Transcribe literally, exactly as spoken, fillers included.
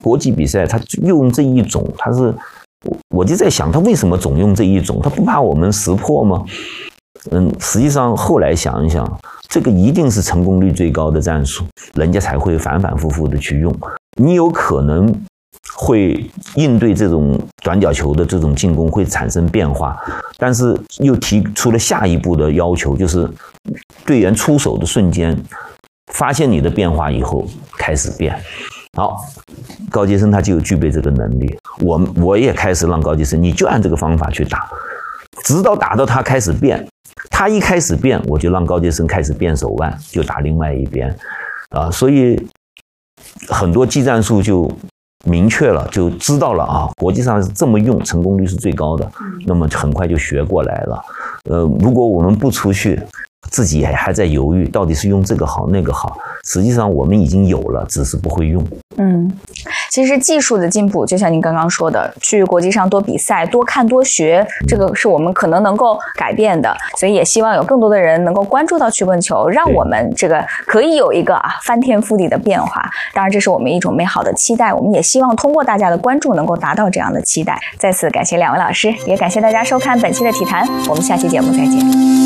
国际比赛他用这一种，他是我就在想，他为什么总用这一种？他不怕我们识破吗？嗯，实际上后来想一想，这个一定是成功率最高的战术，人家才会反反复复的去用。你有可能会应对这种短角球的这种进攻会产生变化，但是又提出了下一步的要求，就是队员出手的瞬间，发现你的变化以后开始变。好，高阶生他就具备这个能力，我我也开始让高阶生，你就按这个方法去打，直到打到他开始变，他一开始变，我就让高阶生开始变手腕，就打另外一边啊，所以很多技战术就明确了，就知道了啊，国际上是这么用，成功率是最高的，那么很快就学过来了。呃，如果我们不出去，自己还在犹豫，到底是用这个好那个好，实际上我们已经有了，只是不会用。 嗯，其实技术的进步，就像您刚刚说的，去国际上多比赛、多看、多学，这个是我们可能能够改变的。所以也希望有更多的人能够关注到曲棍球，让我们这个可以有一个啊翻天覆地的变化。当然，这是我们一种美好的期待，我们也希望通过大家的关注，能够达到这样的期待。再次感谢两位老师，也感谢大家收看本期的体坛，我们下期节目再见。